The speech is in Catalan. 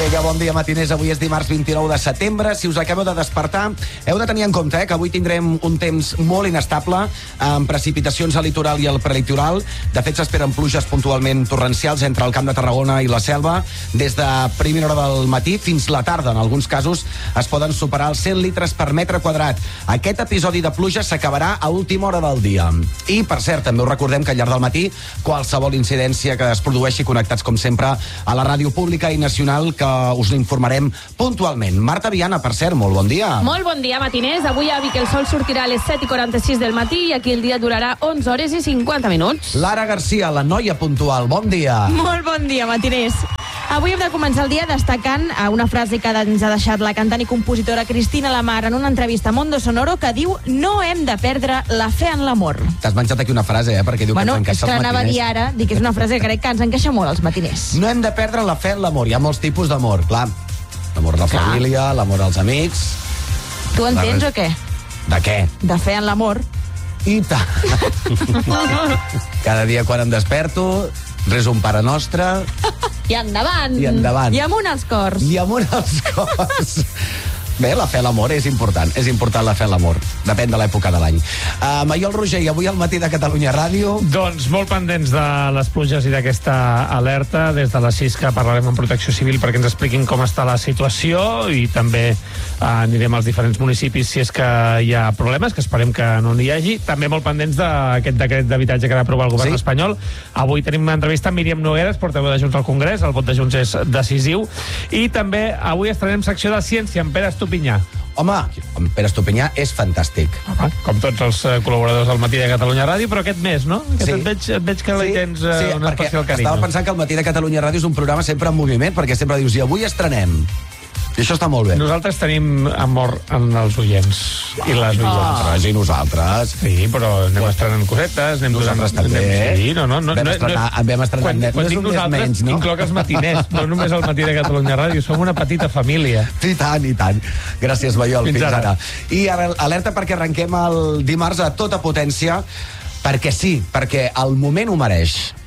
Vinga, bon dia, matiners. Avui és dimarts 29 de setembre. Si us acabeu de despertar, heu de tenir en compte que avui tindrem un temps molt inestable, amb precipitacions al litoral i al prelitoral. De fet, s'esperen pluges puntualment torrencials entre el Camp de Tarragona i la Selva. Des de primera hora del matí fins la tarda, en alguns casos, es poden superar els 100 litres per metre quadrat. Aquest episodi de pluja s'acabarà a última hora del dia. I, per cert, també us recordem que al llarg del matí, qualsevol incidència que es produeixi, connectats, com sempre, a la ràdio pública i nacional, que us n'informarem puntualment. Marta Viana, per cert, molt bon dia. Molt bon dia, matiners. Avui a Vic el sol sortirà a les 7:46 del matí i aquí el dia durarà 11 hores i 50 minuts. Lara Garcia, la noia puntual, bon dia. Molt bon dia, matiners. Avui hem de començar el dia destacant una frase que ens ha deixat la cantant i compositora Cristina Lamar en una entrevista a Mondo Sonoro, que diu: no hem de perdre la fe en l'amor. T'has menjat aquí una frase, perquè diu que ens encaixa als matiners. Bueno, és que anava a dir ara, dic que és una frase que crec que ens encaixa molt als matiners. No hem de perdre la fe en l'amor. Hi ha molts tipus d'amor, clar. L'amor de la família, l'amor als amics... Tu entens o què? De què? De fe en l'amor. I tant. Cada dia quan em desperto, reso un Pare Nostre... I endavant. I endavant. I amunt els cors. I amunt els cors. Bé, la fe a l'amor és important la fe a l'amor, depèn de l'època de l'any. Maiol Roger, i avui al matí de Catalunya Ràdio... Doncs molt pendents de les pluges i d'aquesta alerta. Des de les 6 que parlarem amb Protecció Civil perquè ens expliquin com està la situació, i també anirem als diferents municipis si és que hi ha problemes, que esperem que no n'hi hagi. També molt pendents d'aquest decret d'habitatge que ha d'aprovar el govern espanyol. Avui tenim una entrevista amb Míriam Nogueras, portaveu de Junts al Congrés. El vot de Junts és decisiu. I també avui estrenem secció de ciència amb Pere Estupinyà. Home, en Pere Estupinyà és fantàstic. Home, com tots els col·laboradors del Matí de Catalunya Ràdio, però aquest mes, no? Et veig que li tens un especial carinyo. Estava pensant que el Matí de Catalunya Ràdio és un programa sempre en moviment, perquè sempre dius, i avui estrenem. I això està molt bé. Nosaltres tenim amor en els oients i les oients. I nosaltres. Sí, però anem estrenant cosetes, anem nosaltres també. Sí, no. Vam estrenar net. Quan dic nosaltres, incloc els matiners, no només el Matí de Catalunya Ràdio. Som una petita família. I tant, i tant. Gràcies, Maiol. Fins ara. I alerta perquè arrenquem el dimarts a tota potència, perquè sí, perquè el moment ho mereix.